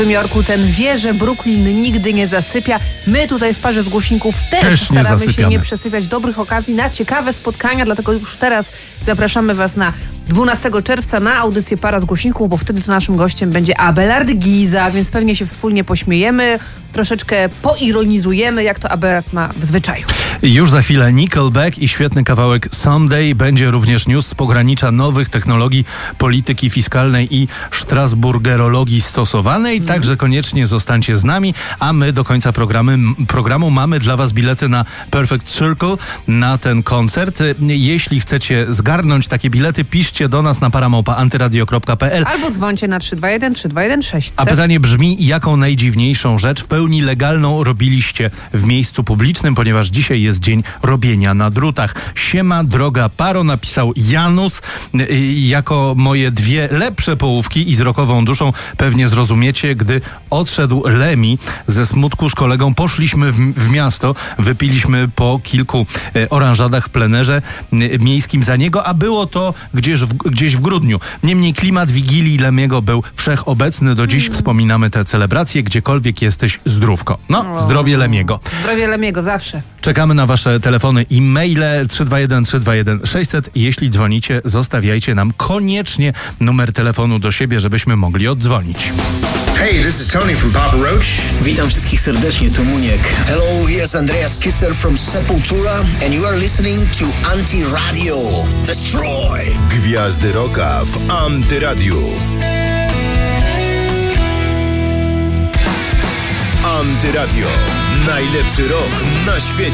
W Nowym Jorku ten wie, że Brooklyn nigdy nie zasypia. My tutaj w parze z Głośników też staramy się nie przesypiać dobrych okazji na ciekawe spotkania, dlatego już teraz zapraszamy Was na 12 czerwca na audycję Para z Głośników, bo wtedy to naszym gościem będzie Abelard Giza, więc pewnie się wspólnie pośmiejemy, troszeczkę poironizujemy, jak to Abelard ma w zwyczaju. Już za chwilę Nickelback i świetny kawałek Someday. Będzie również news z pogranicza nowych technologii polityki fiskalnej i strasburgerologii stosowanej. Także koniecznie zostańcie z nami, a my do końca programu mamy dla Was bilety na Perfect Circle, na ten koncert. Jeśli chcecie zgarnąć takie bilety, piszcie do nas na para@antyradio.pl albo dzwońcie na 321 321 600. A pytanie brzmi, jaką najdziwniejszą rzecz w pełni legalną robiliście w miejscu publicznym, ponieważ dzisiaj jest dzień robienia na drutach. Siema, droga paro, napisał Janus. Jako moje dwie lepsze połówki i z rokową duszą pewnie zrozumiecie, gdy odszedł Lemi ze smutku z kolegą, poszliśmy w miasto, wypiliśmy po kilku oranżadach w plenerze miejskim za niego, a było to gdzieś w grudniu. Niemniej klimat Wigilii Lemiego był wszechobecny. Do dziś wspominamy te celebracje, gdziekolwiek jesteś, zdrówko. No, zdrowie Lemiego. Zdrowie Lemiego, zawsze. Czekamy na Wasze telefony i maile 321 321 600. Jeśli dzwonicie, zostawiajcie nam koniecznie numer telefonu do siebie, żebyśmy mogli oddzwonić. Hey, this is Tony from Papa Roach. Witam wszystkich serdecznie, tu Muniek. Hello, here's Andreas Kisser from Sepultura and you are listening to Antyradio. Destroy! Gwiazdy rocka w Antyradiu. Antyradio. Najlepszy rock na świecie.